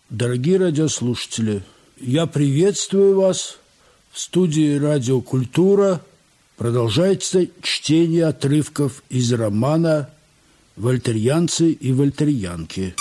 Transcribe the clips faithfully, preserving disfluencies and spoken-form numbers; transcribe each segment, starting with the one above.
Дорогие радиослушатели, я приветствую вас в студии «Радио Культура». Продолжается чтение отрывков из романа «Вольтерьянцы и вольтерьянки».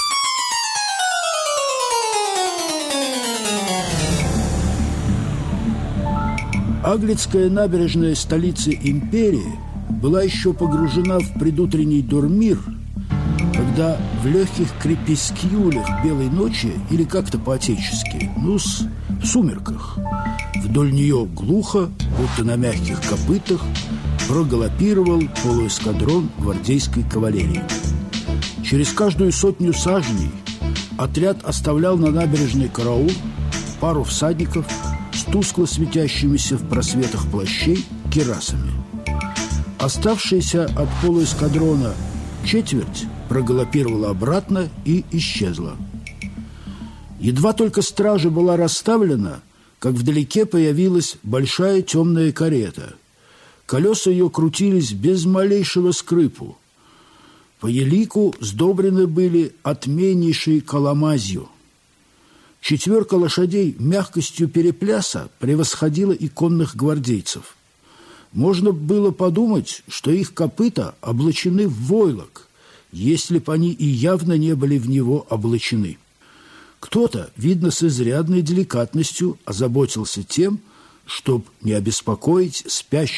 Аглицкая набережная столицы империи была еще погружена в предутренний дурмир, когда в легких крепискьюлях белой ночи, или как-то по-отечески, ну, с, в сумерках, вдоль нее глухо, будто на мягких копытах, прогалопировал полуэскадрон гвардейской кавалерии. Через каждую сотню саженей отряд оставлял на набережной караул, пару всадников с тускло светящимися в просветах плащей кирасами. Оставшаяся от полуэскадрона четверть прогалопировала обратно и исчезла. Едва только стража была расставлена, как вдалеке появилась большая темная карета. Колеса ее крутились без малейшего скрипу. По елику сдобрены были отменнейшей коломазью. Четверка лошадей мягкостью перепляса превосходила и конных гвардейцев. Можно было подумать, что их копыта облачены в войлок, если б они и явно не были в него облачены. Кто-то, видно, с изрядной деликатностью озаботился тем, чтобы не обеспокоить спящих